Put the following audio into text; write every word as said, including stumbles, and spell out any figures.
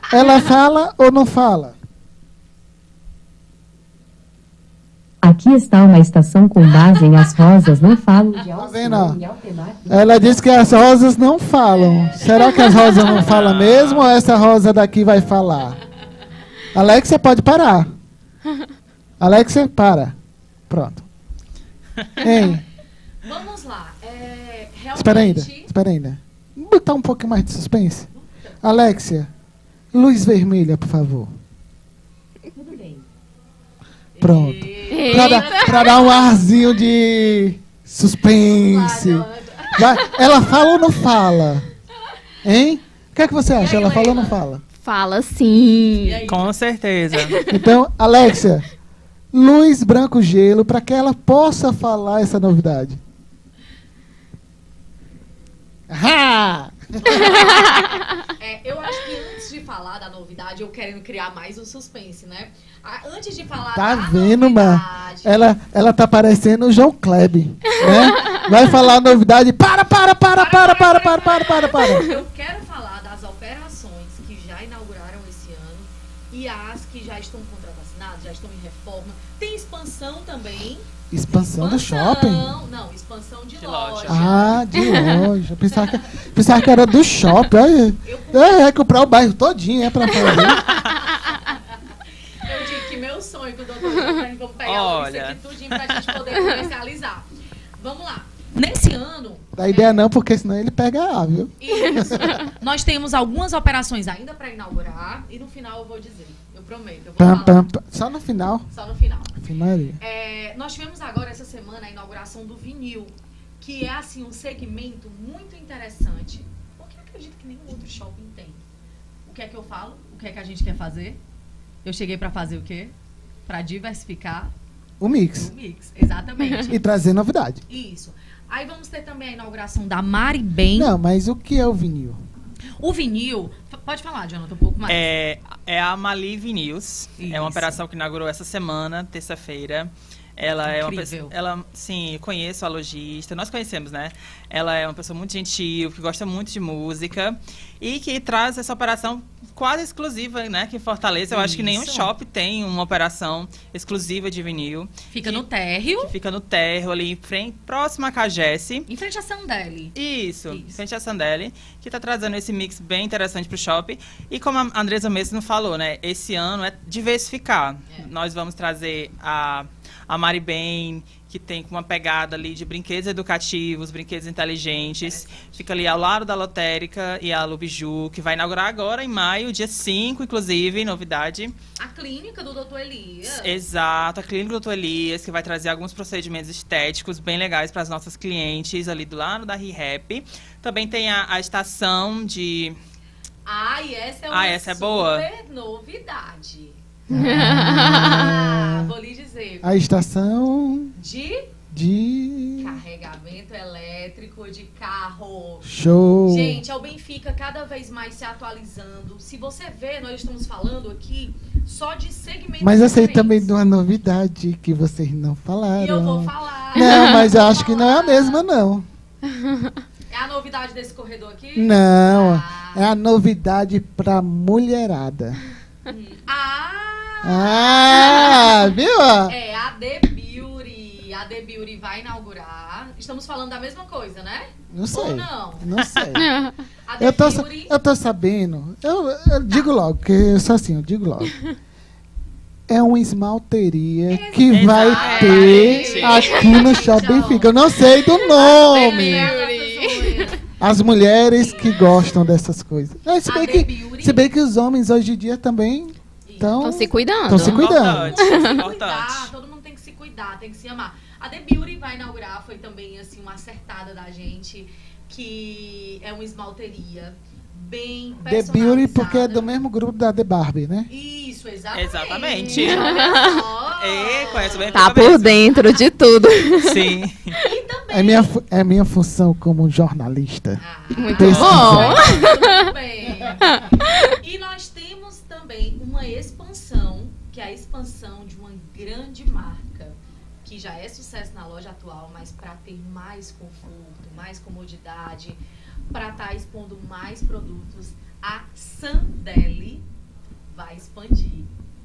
Ela fala ou não fala? Aqui está uma estação com base em As Rosas Não Falam de Tá vendo, ó? Alcione e Altemar. Ela disse que as rosas não falam. Será que as rosas não falam mesmo ou essa rosa daqui vai falar? Alexia, pode parar. Alexia, para. Pronto. Hein? Vamos lá. É, realmente... Espera ainda, espera ainda. Vamos botar um pouquinho mais de suspense. Alexia, luz vermelha, por favor. Tudo bem. Pronto. Pra dar, pra dar um arzinho de suspense. Vai, ela fala ou não fala? Hein? O que é que você acha? Ela fala ou não fala? Fala sim. Com certeza. Então, Alexia, luz branco gelo para que ela possa falar essa novidade. Ah! É, eu acho que antes de falar da novidade, eu querendo criar mais um suspense, né? Ah, antes de falar Tá da vendo, mano? novidade... Ela, ela tá parecendo o João Kleber, né? Vai falar a novidade. Para, para, para, para, para, para, para, para, para. Eu quero falar das operações que já inauguraram esse ano e as que já estão contravacinadas, já estão em reforma. Tem expansão também. Expansão do shopping? Não, expansão de, De loja. loja. Ah, de loja. Pensava que, pensava que era do shopping. Olha, é, é comprar o bairro todinho, é pra fazer. Eu digo que meu sonho com o doutor Giovanni, vamos pegar Olha. isso aqui tudinho pra gente poder comercializar. Vamos lá. Nesse ano... Dá ideia não, porque senão ele pega A, viu? Isso. Nós temos algumas operações ainda para inaugurar e no final eu vou dizer. Eu prometo. Eu vou Pam, falar. pam, pam. Só no final. Só no final. Finaria. É, nós tivemos agora essa semana a inauguração do vinil, que é assim um segmento muito interessante, porque eu acredito que nenhum outro shopping tem. O que é que eu falo? O que é que a gente quer fazer? Eu cheguei para fazer o quê? Para diversificar O mix. o mix. Exatamente. E trazer novidade. Isso. Aí vamos ter também a inauguração da Mari Bem. Não, mas o que é o vinil? O vinil, f- pode falar, Jonathan, um pouco mais. É, é a Mali Vinyls. É uma Isso. operação que inaugurou essa semana, terça-feira. Ela é uma Incrível. pessoa. Ela, sim, eu conheço a lojista. Nós conhecemos, né? Ela é uma pessoa muito gentil, que gosta muito de música e que traz essa operação quase exclusiva, né? Que em Fortaleza, eu acho que nenhum Isso. shopping tem uma operação exclusiva de vinil. Fica que- no térreo, Que fica no térreo, ali em frente, próximo à Cagesse. em frente à Sandeli. Isso, Isso. frente à Sandeli, que está trazendo esse mix bem interessante para o shopping. E como a Andresa mesmo falou, né? Esse ano é diversificar. É. Nós vamos trazer a, a Mari Bem, que tem uma pegada ali de brinquedos educativos, brinquedos inteligentes. Fica ali ao lado da Lotérica e a Lubiju, que vai inaugurar agora em maio, dia cinco, inclusive, novidade. A clínica do doutor Elias. Exato, a Clínica doutor Elias, que vai trazer alguns procedimentos estéticos bem legais para as nossas clientes ali do lado da ReHap. Também tem a, a estação de... Ah, e essa é uma Ah, essa é super boa? novidade. Ah, vou lhe dizer. A estação De de carregamento elétrico de carro. show. Gente, a Benfica cada vez mais se atualizando. Se você vê, nós estamos falando aqui só de segmentos Mas eu sei diferentes. também de uma novidade que vocês não falaram. E eu vou falar. Não, mas eu Vou acho que não é a falar. mesma, não. É a novidade desse corredor aqui? Não, Ah. é a novidade pra mulherada. Ah! Ah, viu? É a The Beauty. A The Beauty vai inaugurar. Estamos falando da mesma coisa, né? Não sei. Ou não? Não sei. A The Eu tô, sa- Beauty. eu tô sabendo. Eu, eu digo logo, porque eu sou assim, eu digo logo. É uma esmalteria que vai Exatamente. ter aqui no Shopping Benfica. Eu não sei do nome. As mulheres que gostam dessas coisas. É, se, A bem The que, Beauty. se bem que os homens hoje em dia também estão Estão se cuidando. Estão se cuidando. Importante, Cuidar, importante. todo mundo tem que se cuidar, tem que se amar. A The Beauty vai inaugurar, foi também assim uma acertada da gente, que é uma esmalteria bem The personalizada. Beauty, porque é do mesmo grupo da The Barbie, né? Isso, exatamente. Exatamente. Olha só. É, conheço bem. Tá pela por vez. dentro de tudo. Sim. E também... É minha, fu- é minha função como jornalista. Ah, Muito Pesquisa. bom. muito bem. E nós temos também uma expansão, que é a expansão de uma grande marca, que já é sucesso na loja atual, mas para ter mais conforto, mais comodidade, para estar expondo mais produtos, a Sandeli expandir.